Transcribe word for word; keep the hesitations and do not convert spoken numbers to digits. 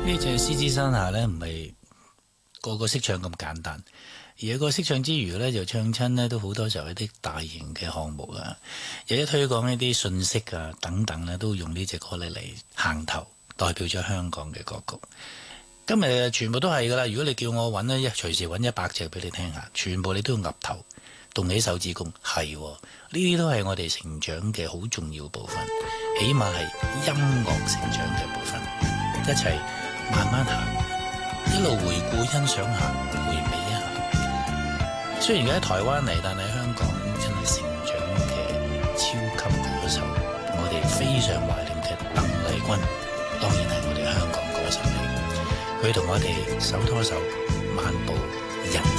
呢隻獅子山下咧，唔係個個識唱咁簡單，而係個識唱之餘咧，就唱親咧都好多時候一啲大型嘅項目啊，有啲推廣一啲信息啊等等咧，都用呢隻歌咧嚟行頭，代表咗香港嘅歌曲。今日全部都係噶啦，如果你叫我揾咧，一隨時揾一百隻俾你聽下，全部你都要岌頭動起手指公，係呢啲都係我哋成長嘅好重要部分，起碼係音樂成長嘅部分，一齊慢慢行，一路回顧欣賞下，回味一下。雖然佢喺台灣嚟，但係香港真係成長嘅超級歌手，我哋非常懷念嘅鄧麗君，當然係我哋香港歌手嚟。佢同我哋手拖手漫步人